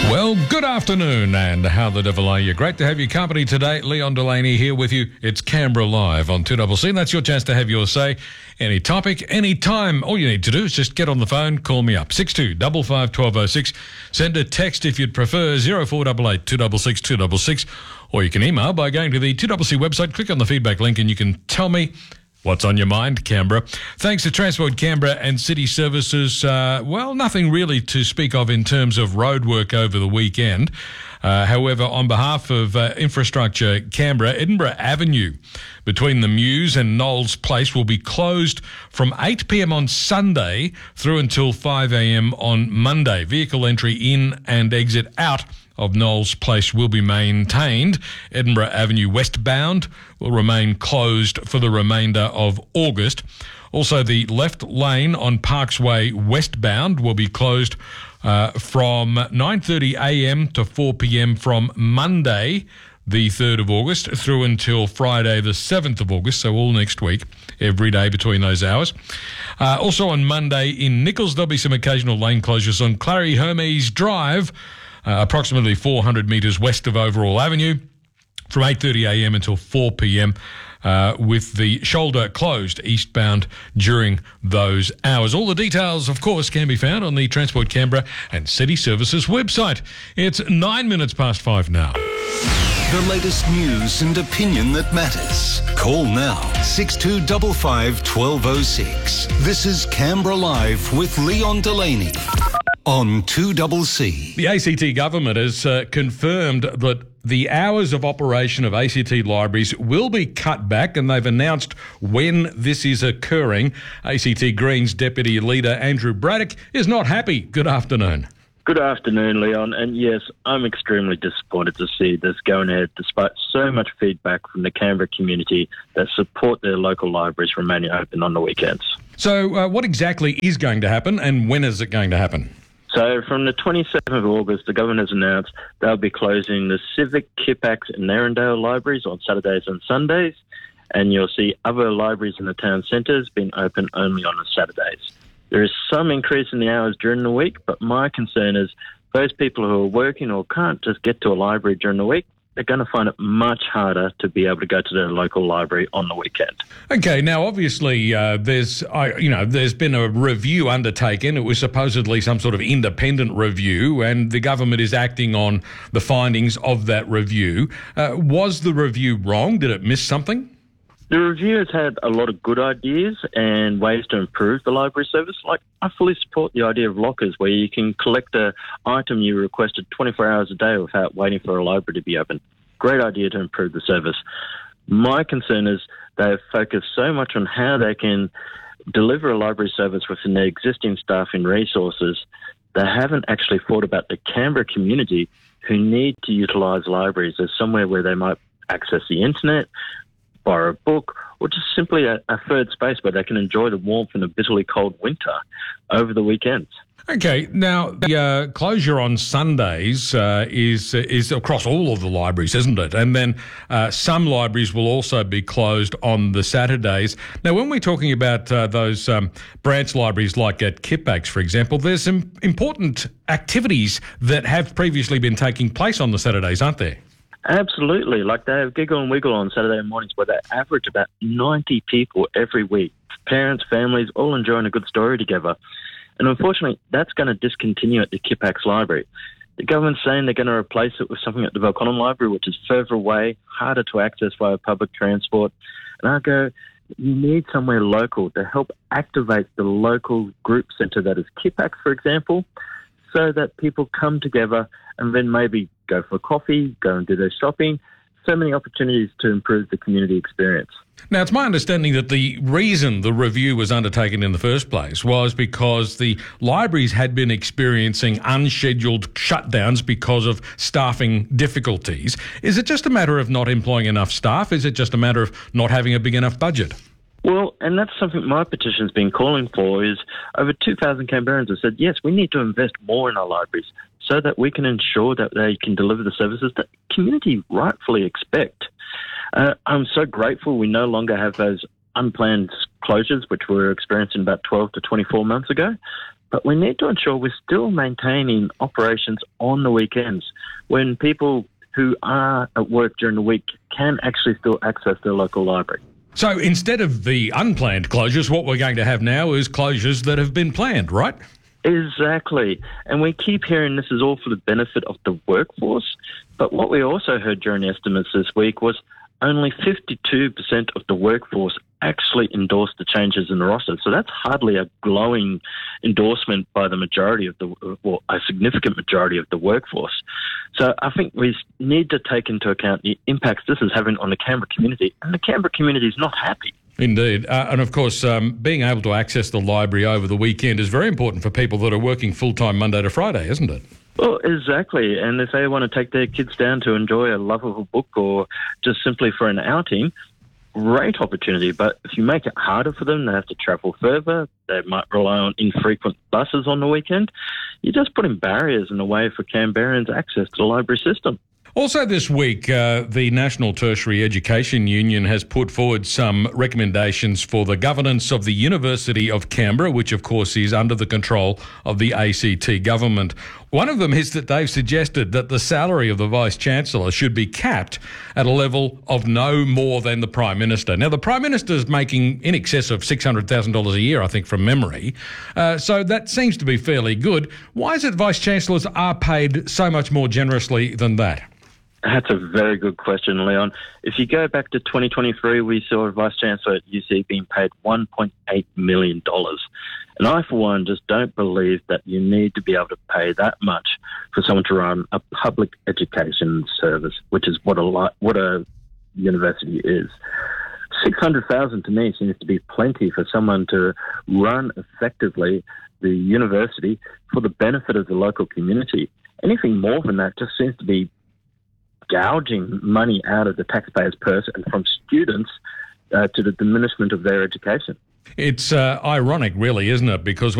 Well, good afternoon, and how the devil are you? Great to have your company today. Leon Delaney here with you. It's Canberra Live on 2CC. That's your chance to have your say. Any topic, any time. All you need to do is just get on the phone, call me up. 6255 1206. Send a text if you'd prefer, 0488 266 266. Or you can email by going to the 2CC website, click on the feedback link, and you can tell me what's on your mind, Canberra. Thanks to Transport Canberra and City Services. Nothing really to speak of in terms of roadwork over the weekend. However, on behalf of Infrastructure Canberra, Edinburgh Avenue between the Mews and Knowles Place will be closed from 8 p.m. on Sunday through until 5 a.m. on Monday. Vehicle entry in and exit out of Knowles Place will be maintained. Edinburgh Avenue westbound will remain closed for the remainder of August. Also, the left lane on Parks Way westbound will be closed from 9:30 a.m. to 4 p.m. from Monday, the 3rd of August, through until Friday, the 7th of August, so all next week, every day between those hours. Also on Monday in Nichols, there'll be some occasional lane closures on Clary Hermes Drive, approximately 400 metres west of Overall Avenue, from 8:30 a.m. until 4 p.m. With the shoulder closed eastbound during those hours. All the details, of course, can be found on the Transport Canberra and City Services website. It's 9 minutes past 5 now. The latest news and opinion that matters. Call now, 6255 1206. This is Canberra Live with Leon Delaney on 2CC. The ACT government has confirmed that the hours of operation of ACT libraries will be cut back, and they've announced when this is occurring. ACT Greens Deputy Leader Andrew Braddock is not happy. Good afternoon. Good afternoon, Leon. And yes, I'm extremely disappointed to see this going ahead despite so much feedback from the Canberra community that support their local libraries remaining open on the weekends. So what exactly is going to happen, and when is it going to happen? So from the 27th of August, the government has announced they'll be closing the Civic, Kippax and Narrandale libraries on Saturdays and Sundays, and you'll see other libraries in the town centres being open only on the Saturdays. There is some increase in the hours during the week, but my concern is those people who are working or can't just get to a library during the week, they're going to find it much harder to be able to go to their local library on the weekend. Okay, now obviously there's been a review undertaken. It was supposedly some sort of independent review, and the government is acting on the findings of that review. Was the review wrong? Did it miss something? The review has had a lot of good ideas and ways to improve the library service. Like, I fully support the idea of lockers where you can collect an item you requested 24 hours a day without waiting for a library to be open. Great idea to improve the service. My concern is they've focused so much on how they can deliver a library service within their existing staff and resources. They haven't actually thought about the Canberra community who need to utilise libraries as somewhere where they might access the internet, borrow a book, or just simply a third space where they can enjoy the warmth in a bitterly cold winter over the weekends. Okay, now the closure on Sundays is across all of the libraries, isn't it? And then some libraries will also be closed on the Saturdays. Now, when we're talking about those branch libraries like at Kippax, for example, there's some important activities that have previously been taking place on the Saturdays, aren't there? Absolutely. Like, they have Giggle and Wiggle on Saturday mornings where they average about 90 people every week. Parents, families, all enjoying a good story together. And unfortunately, that's going to discontinue at the Kippax Library. The government's saying they're going to replace it with something at the Belconnen Library, which is further away, harder to access via public transport. And I go, you need somewhere local to help activate the local group centre that is Kippax, for example, so that people come together and then maybe go for coffee, go and do their shopping. So many opportunities to improve the community experience. Now, it's my understanding that the reason the review was undertaken in the first place was because the libraries had been experiencing unscheduled shutdowns because of staffing difficulties. Is it just a matter of not employing enough staff? Is it just a matter of not having a big enough budget? Well, and that's something my petition's been calling for, is over 2,000 Canberrans have said, yes, we need to invest more in our libraries so that we can ensure that they can deliver the services that community rightfully expect. I'm so grateful we no longer have those unplanned closures, which we were experiencing about 12 to 24 months ago. But we need to ensure we're still maintaining operations on the weekends when people who are at work during the week can actually still access their local library. So instead of the unplanned closures, what we're going to have now is closures that have been planned, right? Exactly. And we keep hearing this is all for the benefit of the workforce. But what we also heard during estimates this week was only 52% of the workforce actually endorsed the changes in the roster. So that's hardly a glowing endorsement by the majority of a significant majority of the workforce. So I think we need to take into account the impacts this is having on the Canberra community. And the Canberra community is not happy. Indeed. And of course, being able to access the library over the weekend is very important for people that are working full-time Monday to Friday, isn't it? Well, exactly. And if they want to take their kids down to enjoy a lovable book or just simply for an outing, great opportunity. But if you make it harder for them, they have to travel further, they might rely on infrequent buses on the weekend, you're just putting barriers in the way for Canberrans' access to the library system. Also this week, the National Tertiary Education Union has put forward some recommendations for the governance of the University of Canberra, which of course is under the control of the ACT government. One of them is that they've suggested that the salary of the Vice-Chancellor should be capped at a level of no more than the Prime Minister. Now, the Prime Minister's making in excess of $600,000 a year, I think, from memory. So that seems to be fairly good. Why is it Vice-Chancellors are paid so much more generously than that? That's a very good question, Leon. If you go back to 2023, we saw a Vice-Chancellor at UC being paid $1.8 million. And I, for one, just don't believe that you need to be able to pay that much for someone to run a public education service, which is what a university is. $600,000 to me seems to be plenty for someone to run effectively the university for the benefit of the local community. Anything more than that just seems to be gouging money out of the taxpayer's purse and from students to the diminishment of their education. It's ironic, really, isn't it? Because